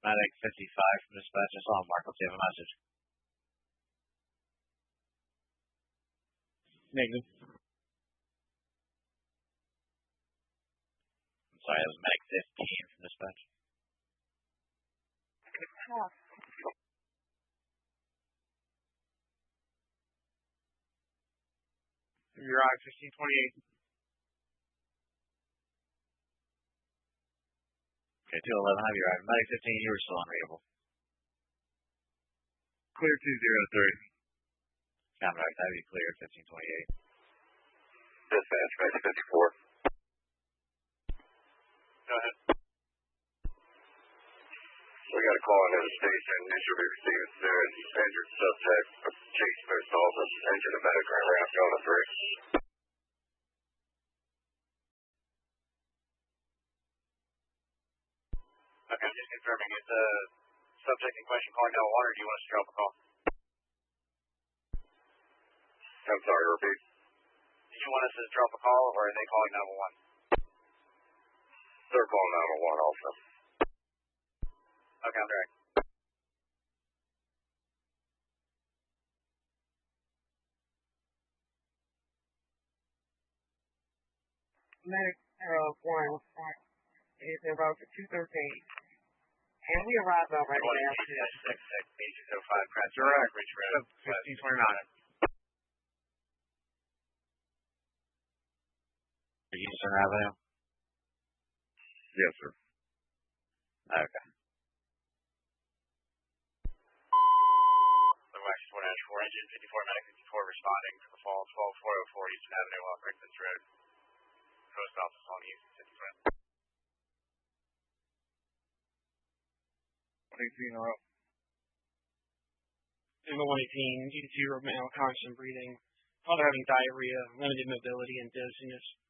Medic 55 from dispatch. I saw Mark. Let's have a message. Negative. I'm sorry, that was Medic 15 from dispatch. You're on 1528. Okay, 211, have you arrived? Medic 15, you were still unreadable. Clear 203. Contact, have you clear 1528. Dispatch, Medic 54. Go ahead. We got a call into the station. Initially received serious injured subject. Chase assault. Injured a medic right around Zone 3. Okay, I'm just confirming. Is the subject in question calling 911, or do you want us to drop a call? I'm sorry, repeat. Do you want us to drop a call, or are they calling 911? They're calling 911 also. Okay, I'm direct. Medic 1 is en route to 213. And we arrived already now. 8605, Pratt Direct. Ridge Road. 1529. Eastern Avenue? Yes, sir. Okay. The Wax 4-4 engine, 54 medic 54 responding to the fall 12404 Eastern Avenue off Rickman's Road. Post office on East 53. 118 or up. Number 118, 82 male, constant breathing. Father having diarrhea, limited mobility, and dizziness.